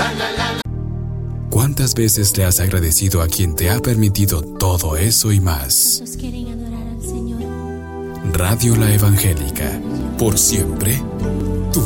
¿Cuántas veces le has agradecido a quien te ha permitido todo eso y más? ¿Cuántos quieren adorar al Señor? Radio La Evangélica, por siempre